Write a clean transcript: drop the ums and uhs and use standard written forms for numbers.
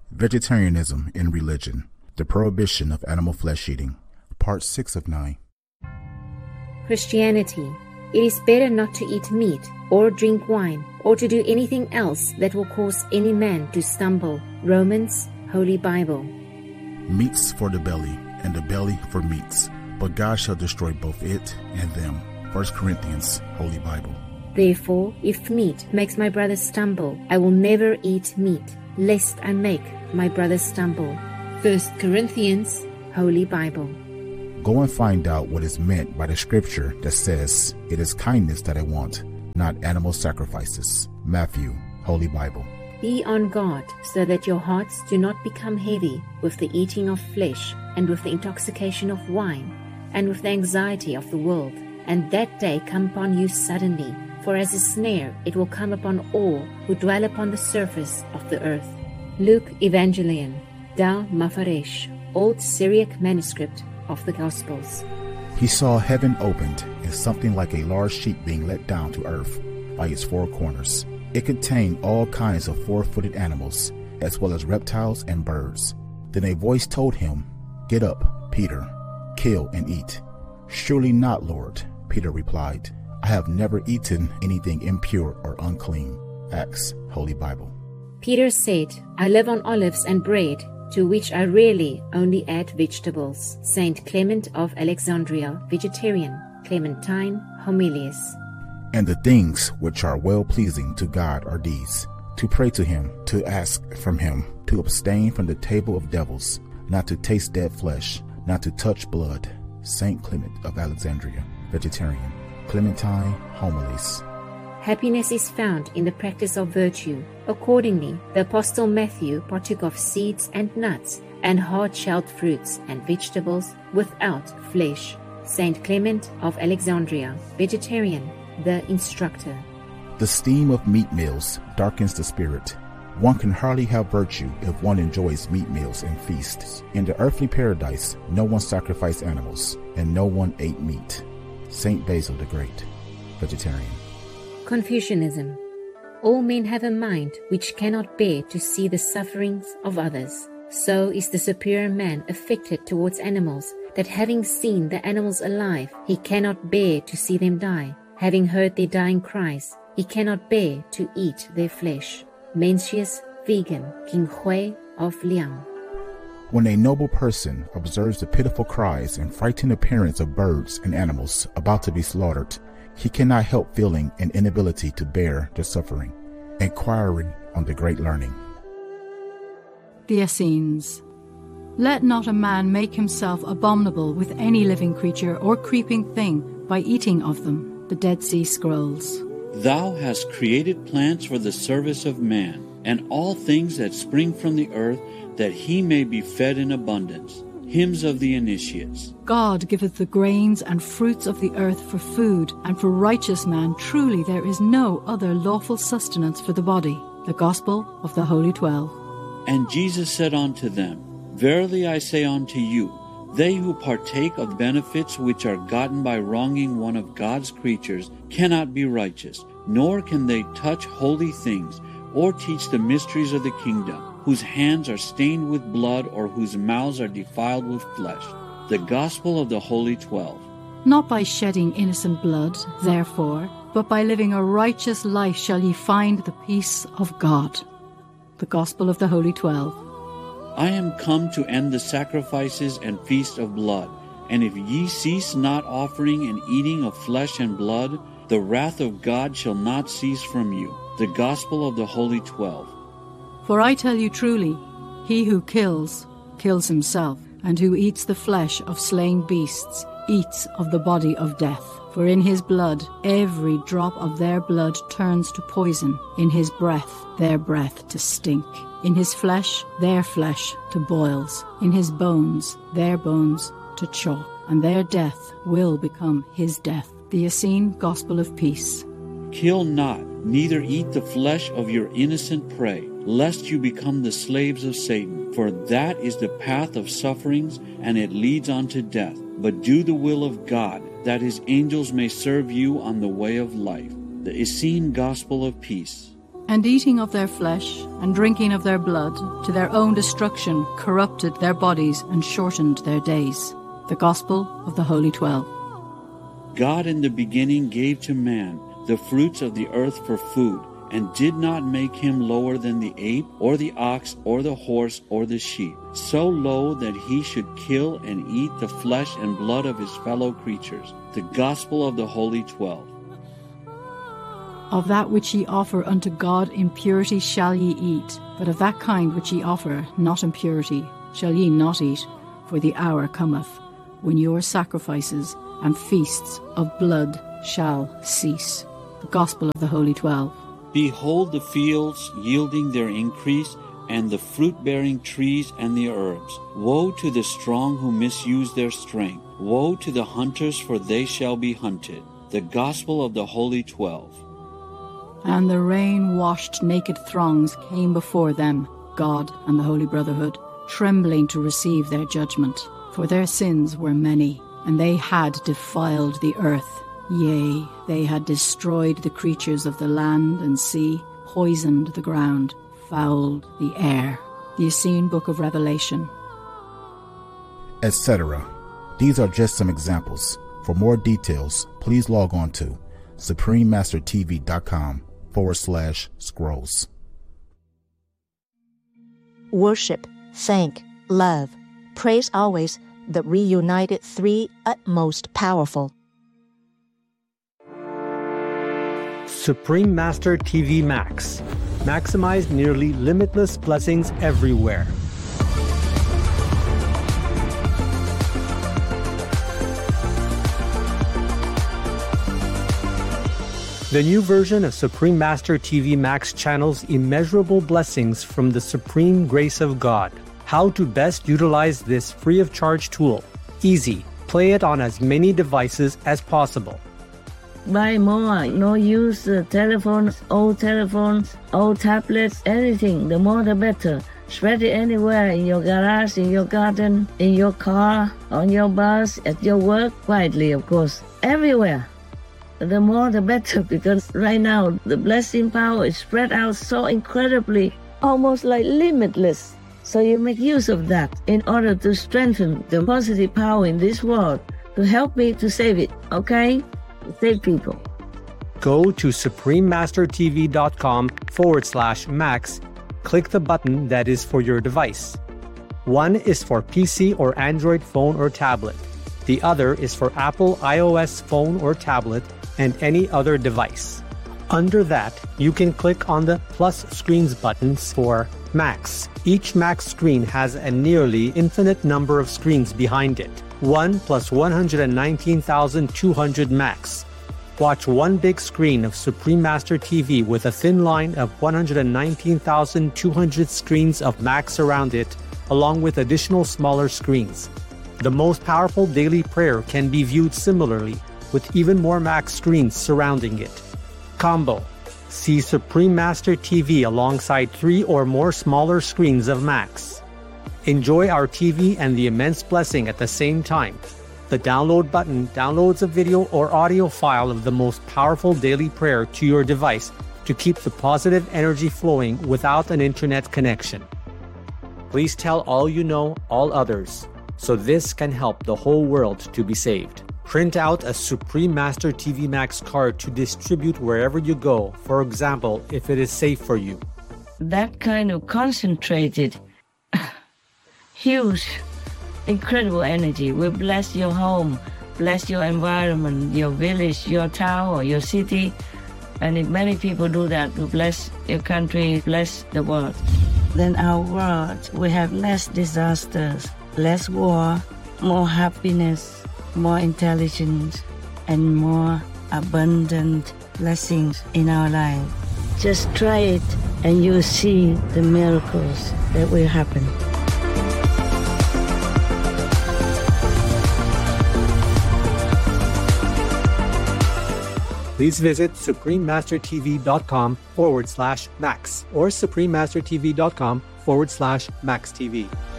Vegetarianism in Religion, the Prohibition of Animal Flesh Eating, Part 6 of 9. Christianity. It is better not to eat meat, or drink wine, or to do anything else that will cause any man to stumble. Romans, Holy Bible. Meats for the belly, and the belly for meats, but God shall destroy both it and them. 1 Corinthians, Holy Bible. Therefore, if meat makes my brother stumble, I will never eat meat, lest I make my brother stumble. 1 Corinthians, Holy Bible. Go and find out what is meant by the scripture that says, "It is kindness that I want, not animal sacrifices." Matthew, Holy Bible. Be on guard, so that your hearts do not become heavy with the eating of flesh, and with the intoxication of wine, and with the anxiety of the world. And that day come upon you suddenly, for as a snare it will come upon all who dwell upon the surface of the earth. Luke Evangelion, Da Mafaresh, Old Syriac manuscript of the Gospels. He saw heaven opened, and something like a large sheet being let down to earth by its four corners. It contained all kinds of four-footed animals, as well as reptiles and birds. Then a voice told him, "Get up, Peter, kill and eat." "Surely not, Lord," Peter replied. "I have never eaten anything impure or unclean." Acts, Holy Bible. Peter said, "I live on olives and bread, to which I rarely only add vegetables." Saint Clement of Alexandria, Vegetarian, Clementine, Homilies. And the things which are well-pleasing to God are these: to pray to him, to ask from him, to abstain from the table of devils, not to taste dead flesh, not to touch blood. Saint Clement of Alexandria, Vegetarian, Clementine, Homilies. Happiness is found in the practice of virtue. Accordingly, the Apostle Matthew partook of seeds and nuts, and hard-shelled fruits and vegetables without flesh. Saint Clement of Alexandria, Vegetarian, the instructor. The steam of meat meals darkens the spirit. One can hardly have virtue if one enjoys meat meals and feasts. In the earthly paradise, no one sacrificed animals, and no one ate meat. Saint Basil the Great, Vegetarian. Confucianism. All men have a mind which cannot bear to see the sufferings of others. So is the superior man affected towards animals, that having seen the animals alive, he cannot bear to see them die. Having heard their dying cries, he cannot bear to eat their flesh. Mencius Vegan, King Hui of Liang. When a noble person observes the pitiful cries and frightened appearance of birds and animals about to be slaughtered, he cannot help feeling an inability to bear the suffering. Inquiry on the Great Learning. The Essenes. Let not a man make himself abominable with any living creature or creeping thing by eating of them. The Dead Sea Scrolls. Thou hast created plants for the service of man, and all things that spring from the earth, that he may be fed in abundance. Hymns of the Initiates. God giveth the grains and fruits of the earth for food, and for righteous man truly there is no other lawful sustenance for the body. The Gospel of the Holy 12. And Jesus said unto them, Verily I say unto you, they who partake of benefits which are gotten by wronging one of God's creatures cannot be righteous, nor can they touch holy things, or teach the mysteries of the kingdom, whose hands are stained with blood, or whose mouths are defiled with flesh. The Gospel of the Holy 12. Not by shedding innocent blood, therefore, but by living a righteous life shall ye find the peace of God. The Gospel of the Holy 12. I am come to end the sacrifices and feast of blood. And if ye cease not offering and eating of flesh and blood, the wrath of God shall not cease from you. The Gospel of the Holy 12. For I tell you truly, he who kills, kills himself, and who eats the flesh of slain beasts, eats of the body of death. For in his blood every drop of their blood turns to poison, in his breath their breath to stink, in his flesh their flesh to boils, in his bones their bones to chalk, and their death will become his death. The Essene Gospel of Peace. Kill not, neither eat the flesh of your innocent prey, lest you become the slaves of Satan. For that is the path of sufferings, and it leads unto death. But do the will of God, that his angels may serve you on the way of life. The Essene Gospel of Peace. And eating of their flesh and drinking of their blood to their own destruction corrupted their bodies and shortened their days. The Gospel of the Holy 12. God in the beginning gave to man the fruits of the earth for food, and did not make him lower than the ape, or the ox, or the horse, or the sheep, so low that he should kill and eat the flesh and blood of his fellow creatures. The Gospel of the Holy 12. Of that which ye offer unto God in purity shall ye eat, but of that kind which ye offer not in purity shall ye not eat, for the hour cometh, when your sacrifices and feasts of blood shall cease. The Gospel of the Holy 12. Behold the fields yielding their increase, and the fruit-bearing trees and the herbs. Woe to the strong who misuse their strength. Woe to the hunters, for they shall be hunted. The Gospel of the Holy 12. And the rain-washed naked throngs came before them, God and the Holy Brotherhood, trembling to receive their judgment. For their sins were many, and they had defiled the earth. Yea, they had destroyed the creatures of the land and sea, poisoned the ground, fouled the air. The Essene Book of Revelation. Etc. These are just some examples. For more details, please log on to suprememastertv.com/scrolls. Worship, thank, love, praise always, the reunited three utmost powerful. Supreme Master TV Max. Maximize nearly limitless blessings everywhere. The new version of Supreme Master TV Max channels immeasurable blessings from the supreme grace of God. How to best utilize this free of charge tool. Easy. Play it on as many devices as possible. Buy more, no use telephones, old tablets, anything, the more the better. Spread it anywhere, in your garage, in your garden, in your car, on your bus, at your work, quietly of course, everywhere. The more the better, because right now the blessing power is spread out so incredibly, almost like limitless. So you make use of that in order to strengthen the positive power in this world, to help me to save it, okay? Save people. Go to suprememastertv.com/max. Click the button that is for your device. One is for PC or Android phone or tablet. The other is for Apple iOS phone or tablet and any other device. Under that, you can click on the plus screens buttons for Max. Each Max screen has a nearly infinite number of screens behind it. 1 plus 119,200 Max. Watch one big screen of Supreme Master TV with a thin line of 119,200 screens of Max around it, along with additional smaller screens. The most powerful daily prayer can be viewed similarly, with even more Max screens surrounding it. Combo. See Supreme Master TV alongside 3 or more smaller screens of Max. Enjoy our TV and the immense blessing at the same time. The download button downloads a video or audio file of the most powerful daily prayer to your device to keep the positive energy flowing without an internet connection. Please tell all you know, all others, so this can help the whole world to be saved. Print out a Supreme Master TV Max card to distribute wherever you go, for example, if it is safe for you. That kind of concentrated, huge, incredible energy will bless your home, bless your environment, your village, your town, or your city. And if many people do that, will bless your country, bless the world. Then our world will have less disasters, less war, more happiness, more intelligence, and more abundant blessings in our life. Just try it and you'll see the miracles that will happen. Please visit suprememastertv.com/max or suprememastertv.com/maxtv.